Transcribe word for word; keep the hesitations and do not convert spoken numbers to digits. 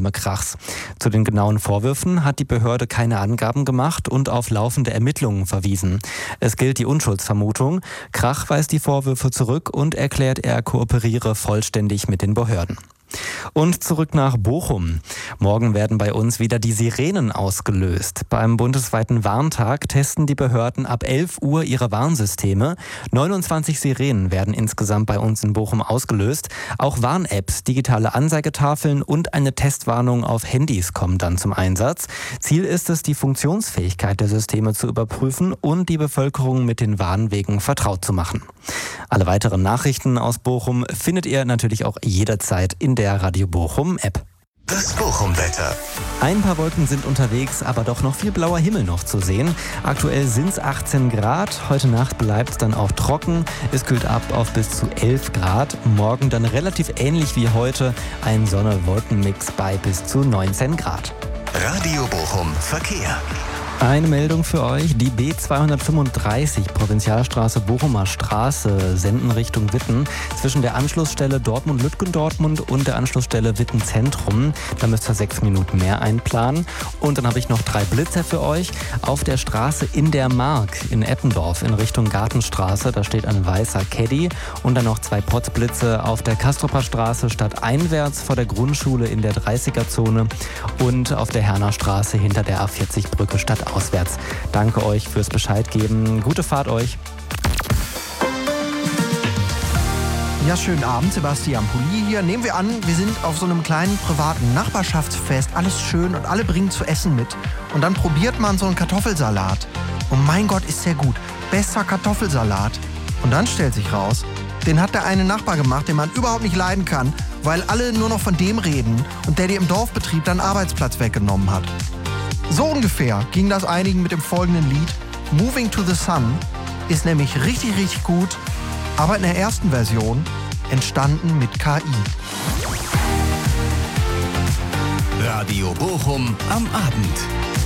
Krachs. Zu den genauen Vorwürfen hat die Behörde keine Angaben gemacht und auf laufende Ermittlungen verwiesen. Es gilt die Unschuldsvermutung. Krach weist die Vorwürfe zurück und erklärt, er kooperiere vollständig mit den Behörden. Und zurück nach Bochum. Morgen werden bei uns wieder die Sirenen ausgelöst. Beim bundesweiten Warntag testen die Behörden ab elf Uhr ihre Warnsysteme. neunundzwanzig Sirenen werden insgesamt bei uns in Bochum ausgelöst. Auch Warn-Apps, digitale Anzeigetafeln und eine Testwarnung auf Handys kommen dann zum Einsatz. Ziel ist es, die Funktionsfähigkeit der Systeme zu überprüfen und die Bevölkerung mit den Warnwegen vertraut zu machen. Alle weiteren Nachrichten aus Bochum findet ihr natürlich auch jederzeit in der Radio Bochum App. Das Bochum-Wetter. Ein paar Wolken sind unterwegs, aber doch noch viel blauer Himmel noch zu sehen. Aktuell sind es achtzehn Grad. Heute Nacht bleibt es dann auch trocken. Es kühlt ab auf bis zu elf Grad. Morgen dann relativ ähnlich wie heute. Ein Sonne-Wolken-Mix bei bis zu neunzehn Grad. Radio Bochum Verkehr. Eine Meldung für euch. Die B zweihundertfünfunddreißig, Provinzialstraße Bochumer Straße, Senden Richtung Witten. Zwischen der Anschlussstelle Dortmund-Lütgendortmund und der Anschlussstelle Witten-Zentrum. Da müsst ihr sechs Minuten mehr einplanen. Und dann habe ich noch drei Blitzer für euch. Auf der Straße in der Mark in Eppendorf in Richtung Gartenstraße. Da steht ein weißer Caddy. Und dann noch zwei Potzblitze auf der Kastropper Straße stadteinwärts vor der Grundschule in der dreißiger-Zone. Und auf der Herner Straße hinter der A vierzig Brücke stadtauswärts. Danke euch fürs Bescheid geben. Gute Fahrt euch. Ja, schönen Abend, Sebastian Pulli hier. Nehmen wir an, wir sind auf so einem kleinen privaten Nachbarschaftsfest. Alles schön und alle bringen zu essen mit. Und dann probiert man so einen Kartoffelsalat. Und mein Gott, ist der gut. Bester Kartoffelsalat. Und dann stellt sich raus, den hat der eine Nachbar gemacht, den man überhaupt nicht leiden kann, weil alle nur noch von dem reden und der dir im Dorfbetrieb dann Arbeitsplatz weggenommen hat. So ungefähr ging das einigen mit dem folgenden Lied. Moving to the Sun ist nämlich richtig, richtig gut, aber in der ersten Version entstanden mit K I. Radio Bochum am Abend.